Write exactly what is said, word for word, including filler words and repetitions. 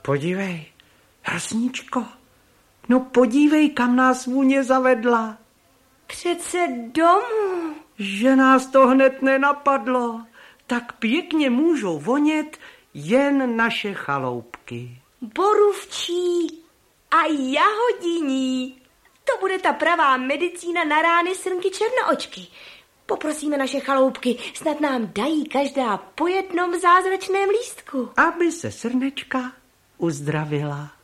Podívej, Hrasničko, no podívej, kam nás vůně zavedla. Přece domů. Že nás to hned nenapadlo. Tak pěkně můžou vonět jen naše chaloupky. Borůvčí a jahodiní. To bude ta pravá medicína na rány srnky černoočky. Poprosíme naše chaloupky, snad nám dají každá po jednom zázračném lístku. Aby se srnečka uzdravila.